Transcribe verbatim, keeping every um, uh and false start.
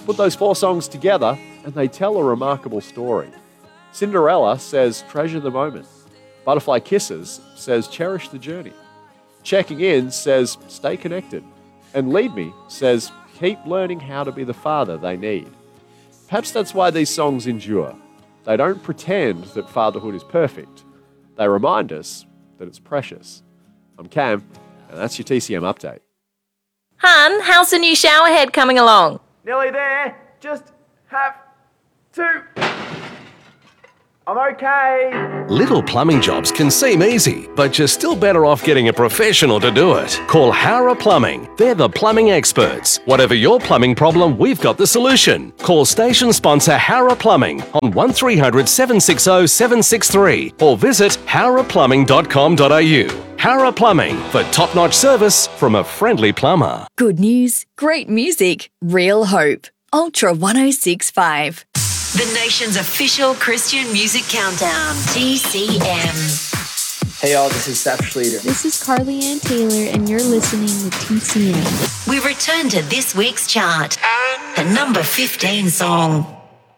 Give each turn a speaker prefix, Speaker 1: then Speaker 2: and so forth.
Speaker 1: Put those four songs together and they tell a remarkable story. Cinderella says, treasure the moment. Butterfly Kisses says, cherish the journey. Checking In says, stay connected. And Lead Me says, keep learning how to be the father they need. Perhaps that's why these songs endure. They don't pretend that fatherhood is perfect. They remind us that it's precious. I'm Cam, and that's your T C M update.
Speaker 2: Hun, how's the new shower head coming along?
Speaker 3: Nearly there. Just have to. I'm okay.
Speaker 4: Little plumbing jobs can seem easy, but you're still better off getting a professional to do it. Call Hara Plumbing. They're the plumbing experts. Whatever your plumbing problem, we've got the solution. Call station sponsor Hara Plumbing on one three hundred, seven six zero, seven six three or visit hara plumbing dot com dot a u. Hara Plumbing, for top-notch service from a friendly plumber.
Speaker 5: Good news, great music, real hope. Ultra one oh six point five.
Speaker 6: The nation's official Christian music countdown, T C M.
Speaker 7: Hey y'all, this is Seth Schleter.
Speaker 8: This is Carly Ann Taylor, and you're listening to T C M.
Speaker 6: We return to this week's chart, the number fifteen song.